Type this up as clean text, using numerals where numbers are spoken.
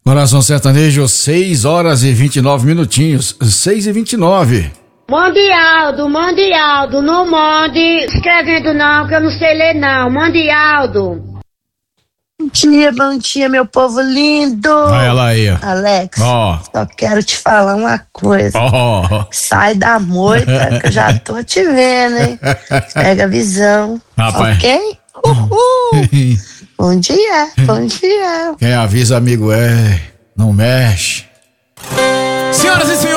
Coração Sertanejo, 6 horas e 29 minutinhos. 6:29. Mande Aldo, não mande escrevendo não, que eu não sei ler não. Mande Aldo. Bom dia, meu povo lindo. Vai ela aí. Alex, Ó. só quero te falar uma coisa. Ó. Sai da moita, que eu já tô te vendo, hein? Pega a visão. Rapaz. Ok? Uhul. Bom dia. Quem avisa, amigo, não mexe. Senhoras e senhores,